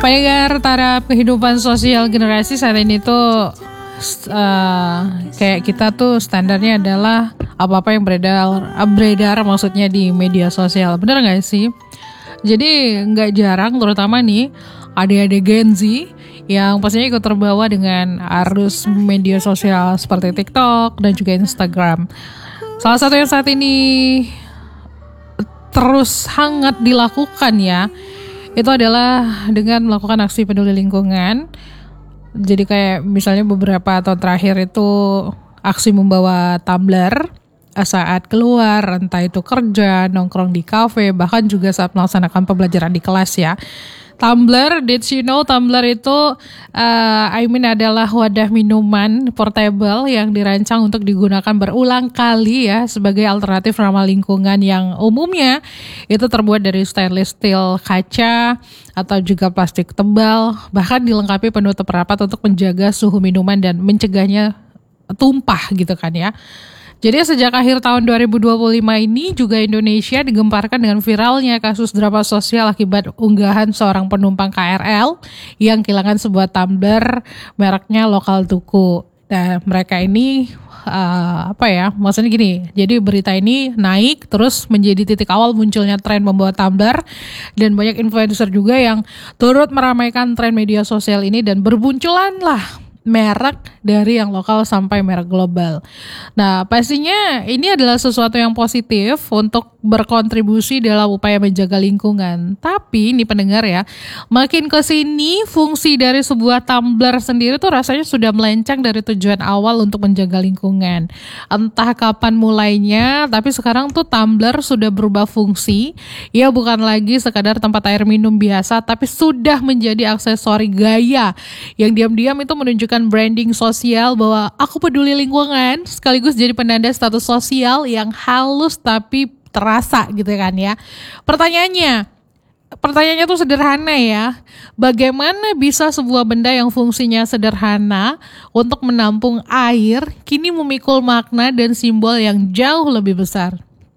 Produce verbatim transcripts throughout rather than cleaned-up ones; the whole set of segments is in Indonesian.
pendengar taraf kehidupan sosial generasi saat ini tuh uh, kayak kita tuh standarnya adalah apa-apa yang beredar, beredar maksudnya di media sosial. Bener gak sih? Jadi gak jarang terutama nih adik-adik Gen Z yang pastinya ikut terbawa dengan arus media sosial seperti TikTok dan juga Instagram. Salah satu yang saat ini terus hangat dilakukan ya, itu adalah dengan melakukan aksi peduli lingkungan. Jadi kayak misalnya beberapa tahun terakhir itu aksi membawa tumbler saat keluar, entah itu kerja, nongkrong di kafe, bahkan juga saat melaksanakan pembelajaran di kelas ya. Tumbler, did you know tumbler itu uh, I mean adalah wadah minuman portable yang dirancang untuk digunakan berulang kali ya sebagai alternatif ramah lingkungan yang umumnya itu terbuat dari stainless steel, kaca atau juga plastik tebal, bahkan dilengkapi penutup rapat untuk menjaga suhu minuman dan mencegahnya tumpah gitu kan ya. Jadi sejak akhir tahun dua ribu dua puluh lima ini juga Indonesia digemparkan dengan viralnya kasus drama sosial akibat unggahan seorang penumpang K R L yang kehilangan sebuah tumbler mereknya Lokal Tuku. Nah mereka ini uh, apa ya maksudnya gini, jadi berita ini naik terus menjadi titik awal munculnya tren membawa tumbler dan banyak influencer juga yang turut meramaikan tren media sosial ini dan berbunculan lah merek dari yang lokal sampai merek global. Nah pastinya ini adalah sesuatu yang positif untuk berkontribusi dalam upaya menjaga lingkungan. Tapi ini pendengar ya, makin kesini fungsi dari sebuah tumbler sendiri tuh rasanya sudah melenceng dari tujuan awal untuk menjaga lingkungan. Entah kapan mulainya, tapi sekarang tuh tumbler sudah berubah fungsi. Ya bukan lagi sekadar tempat air minum biasa, tapi sudah menjadi aksesori gaya yang diam-diam itu menunjukkan branding sosial bahwa aku peduli lingkungan, sekaligus jadi penanda status sosial yang halus tapi terasa gitu kan ya. Pertanyaannya, pertanyaannya tuh sederhana ya. Bagaimana bisa sebuah benda yang fungsinya sederhana untuk menampung air kini memikul makna dan simbol yang jauh lebih besar?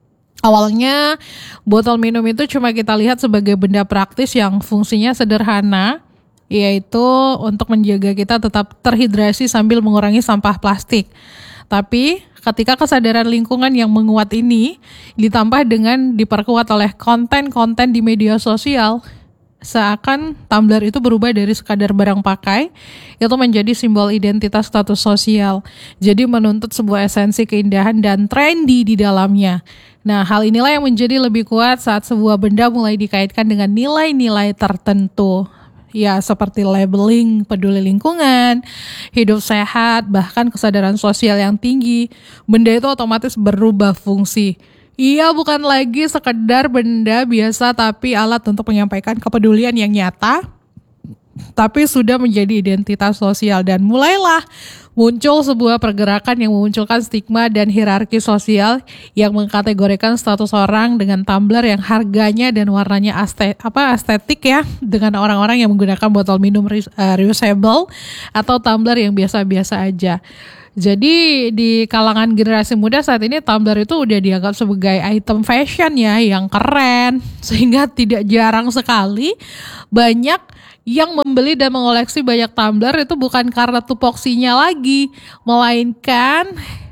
Awalnya botol minum itu cuma kita lihat sebagai benda praktis yang fungsinya sederhana, yaitu untuk menjaga kita tetap terhidrasi sambil mengurangi sampah plastik. Tapi ketika kesadaran lingkungan yang menguat ini ditambah dengan diperkuat oleh konten-konten di media sosial, seakan tumbler itu berubah dari sekadar barang pakai itu menjadi simbol identitas status sosial. Jadi menuntut sebuah esensi keindahan dan trendy di dalamnya. Nah, hal inilah yang menjadi lebih kuat saat sebuah benda mulai dikaitkan dengan nilai-nilai tertentu. Ya seperti labeling peduli lingkungan, hidup sehat, bahkan kesadaran sosial yang tinggi. Benda itu otomatis berubah fungsi. Ia bukan lagi sekedar benda biasa tapi alat untuk menyampaikan kepedulian yang nyata, tapi sudah menjadi identitas sosial dan mulailah muncul sebuah pergerakan yang memunculkan stigma dan hierarki sosial yang mengkategorikan status orang dengan tumbler yang harganya dan warnanya aste, apa estetik ya, dengan orang-orang yang menggunakan botol minum re, uh, reusable atau tumbler yang biasa-biasa aja. Jadi di kalangan generasi muda saat ini tumbler itu udah dianggap sebagai item fashion ya yang keren, sehingga tidak jarang sekali banyak yang membeli dan mengoleksi banyak tumbler itu bukan karena tupoksinya lagi, melainkan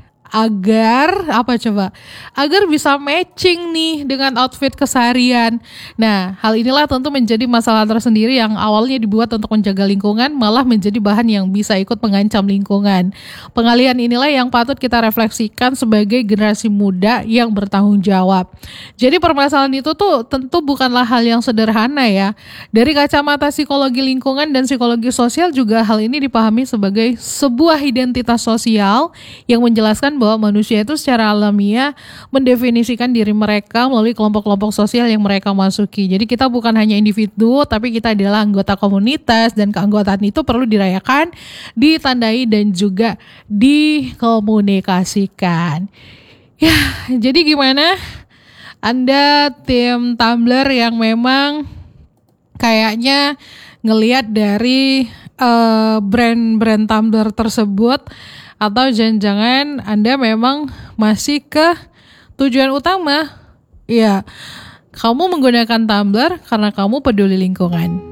agar apa coba? Agar bisa matching nih dengan outfit keseharian. Nah, hal inilah tentu menjadi masalah tersendiri yang awalnya dibuat untuk menjaga lingkungan malah menjadi bahan yang bisa ikut mengancam lingkungan. Pengalihan inilah yang patut kita refleksikan sebagai generasi muda yang bertanggung jawab. Jadi permasalahan itu tuh tentu bukanlah hal yang sederhana ya. Dari kacamata psikologi lingkungan dan psikologi sosial juga hal ini dipahami sebagai sebuah identitas sosial yang menjelaskan bahwa manusia itu secara alamiah mendefinisikan diri mereka melalui kelompok-kelompok sosial yang mereka masuki. Jadi kita bukan hanya individu, tapi kita adalah anggota komunitas dan keanggotaan itu perlu dirayakan, ditandai dan juga dikomunikasikan. Ya, jadi gimana? Anda tim tumbler yang memang kayaknya ngelihat dari uh, brand-brand tumbler tersebut, atau jangan-jangan Anda memang masih ke tujuan utama? Ya, kamu menggunakan tumbler karena kamu peduli lingkungan.